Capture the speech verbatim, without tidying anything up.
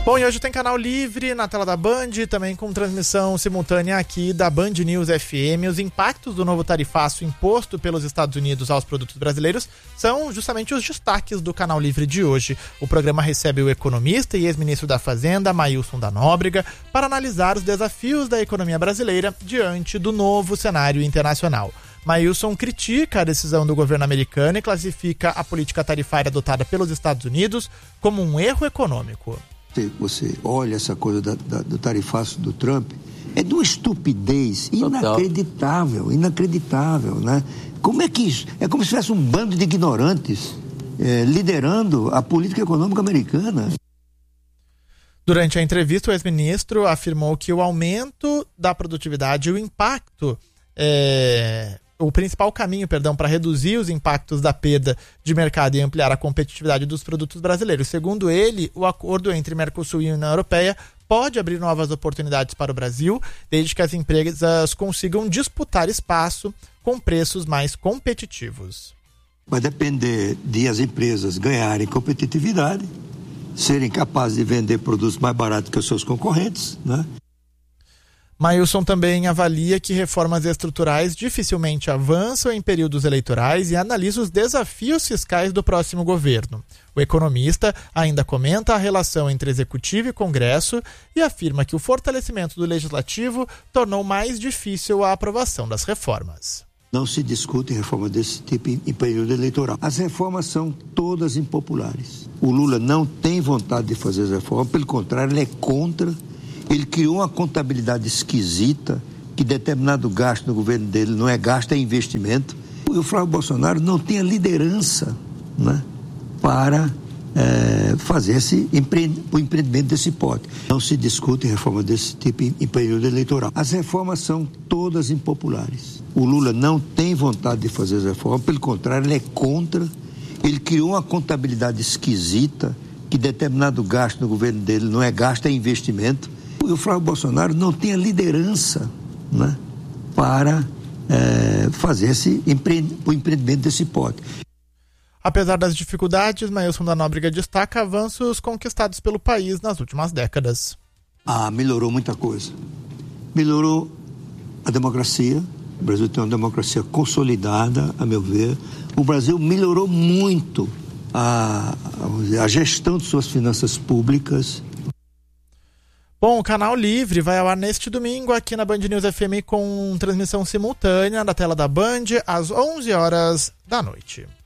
Bom, e hoje tem canal livre na tela da Band, também com transmissão simultânea aqui da Band News F M. Os impactos do novo tarifaço imposto pelos Estados Unidos aos produtos brasileiros são justamente os destaques do canal livre de hoje. O programa recebe o economista e ex-ministro da Fazenda, Maílson da Nóbrega, para analisar os desafios da economia brasileira diante do novo cenário internacional. Maílson critica a decisão do governo americano e classifica a política tarifária adotada pelos Estados Unidos como um erro econômico. Você olha essa coisa da, da, do tarifaço do Trump, é de uma estupidez inacreditável, inacreditável, né? Como é que isso? É como se tivesse um bando de ignorantes é, liderando a política econômica americana. Durante a entrevista, o ex-ministro afirmou que o aumento da produtividade e o impacto é... O principal caminho, perdão, para reduzir os impactos da perda de mercado e ampliar a competitividade dos produtos brasileiros. Segundo ele, o acordo entre Mercosul e União Europeia pode abrir novas oportunidades para o Brasil, desde que as empresas consigam disputar espaço com preços mais competitivos. Vai depender de as empresas ganharem competitividade, serem capazes de vender produtos mais baratos que os seus concorrentes, né? Maílson também avalia que reformas estruturais dificilmente avançam em períodos eleitorais e analisa os desafios fiscais do próximo governo. O economista ainda comenta a relação entre Executivo e Congresso e afirma que o fortalecimento do Legislativo tornou mais difícil a aprovação das reformas. Não se discute reforma desse tipo em período eleitoral. As reformas são todas impopulares. O Lula não tem vontade de fazer as reformas, pelo contrário, ele é contra. Ele criou uma contabilidade esquisita, que determinado gasto no governo dele não é gasto, é investimento. E o Flávio Bolsonaro não tem a liderança, né, para é, fazer esse empre... o empreendimento desse pote. Não se discute reforma desse tipo em, em período eleitoral. As reformas são todas impopulares. O Lula não tem vontade de fazer as reformas, pelo contrário, ele é contra. Ele criou uma contabilidade esquisita, que determinado gasto no governo dele não é gasto, é investimento. E o Flávio Bolsonaro não tem a liderança, né, para é, fazer esse empre... o empreendimento desse pote. Apesar das dificuldades, Maílson da Nóbrega destaca avanços conquistados pelo país nas últimas décadas. Ah, melhorou muita coisa. Melhorou a democracia. O Brasil tem uma democracia consolidada, a meu ver. O Brasil melhorou muito a, a gestão de suas finanças públicas. Bom, o Canal Livre vai ao ar neste domingo aqui na Band News F M com transmissão simultânea da tela da Band às onze horas da noite.